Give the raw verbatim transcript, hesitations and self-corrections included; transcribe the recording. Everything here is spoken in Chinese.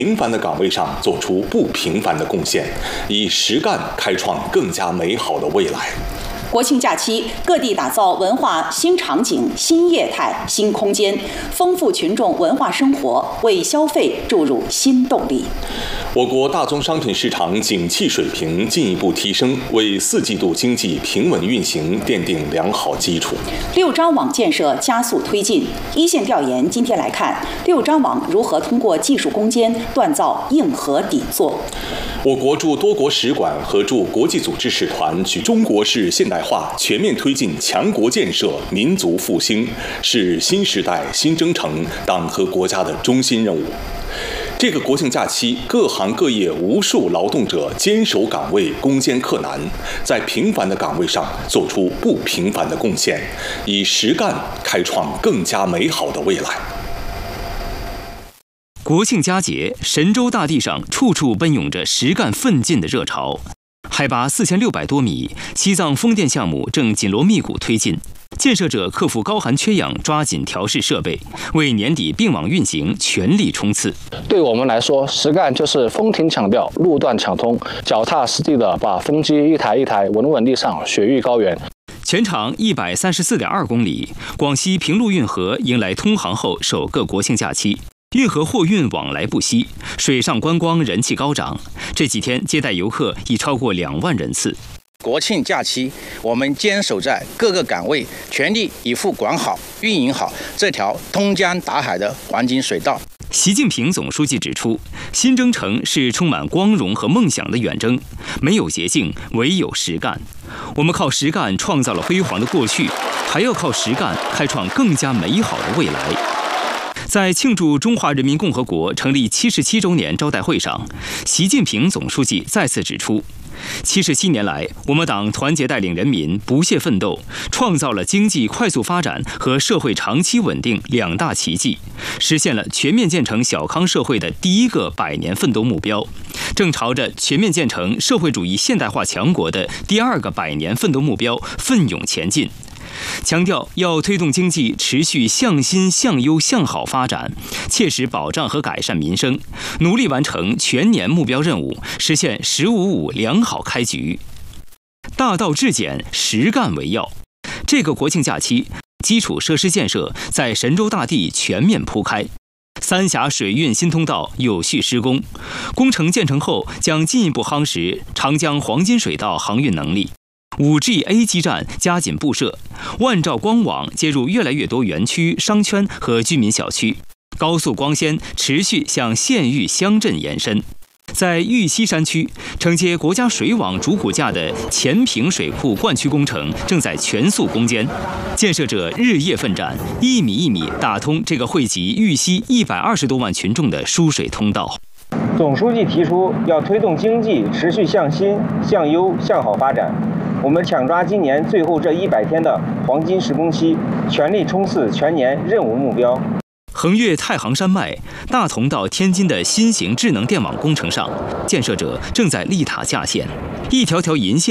平凡的岗位上做出不平凡的贡献，以实干开创更加美好的未来。 国庆假期，各地打造文化新场景、新业态、新空间，丰富群众文化生活，为消费注入新动力。 我国大宗商品市场景气水平进一步提升，为四季度经济平稳运行奠定良好基础。 六张网建设加速推进，一线调研今天来看六张网如何通过技术攻坚锻造硬核底座。 我国驻多国使馆和驻国际组织使团举中国式现代化全面推进强国建设、民族复兴，是新时代新征程党和国家的中心任务。这个国庆假期，各行各业无数劳动者坚守岗位，攻坚克难，在平凡的岗位上做出不平凡的贡献，以实干开创更加美好的未来。 国庆佳节，神州大地上处处奔涌着实干奋进的热潮。海拔四千六百多米，西藏风电项目正紧锣密鼓推进，建设者克服高寒缺氧，抓紧调试设备，为年底并网运行全力冲刺。 对我们来说，实干就是风停抢调，路断抢通，脚踏实地的把风机一台一台稳稳地上雪域高原。 全长一百三十四点二公里，广西平陆运河迎来通航后首个国庆假期。运河货运往来不息，水上观光人气高涨。这几天接待游客已超过两万人次。 国庆假期，我们坚守在各个岗位，全力以赴管好、运营好这条通江达海的黄金水道。 习近平总书记指出，新征程是充满光荣和梦想的远征，没有捷径，唯有实干。我们靠实干创造了辉煌的过去，还要靠实干开创更加美好的未来。在庆祝中华人民共和国成立七十七周年招待会上，习近平总书记再次指出，七十七年来，我们党团结带领人民不懈奋斗，创造了经济快速发展和社会长期稳定两大奇迹，实现了全面建成小康社会的第一个百年奋斗目标，正朝着全面建成社会主义现代化强国的第二个百年奋斗目标奋勇前进。强调要推动经济持续向新、向优、向好发展，切实保障和改善民生，努力完成全年目标任务，实现“十五五”良好开局。大道至简，实干为要。这个国庆假期，基础设施建设在神州大地全面铺开。三峡水运新通道有序施工，工程建成后将进一步夯实长江黄金水道航运能力。五 G A 基站加紧布设，万兆光网接入越来越多园区、商圈和居民小区，高速光纤持续向县域乡镇延伸。在玉溪山区，承接国家水网主骨架的前坪水库灌区工程正在全速攻坚，建设者日夜奋战，一米一米打通这个惠及玉溪一百二十多万群众的输水通道。 总书记提出要推动经济持续向新、向优、向好发展。我们抢抓今年最后这一百天的黄金施工期，全力冲刺全年任务目标。 横越太行山脉，大同到天津的新型智能电网工程上，建设者正在立塔架线，一条条银线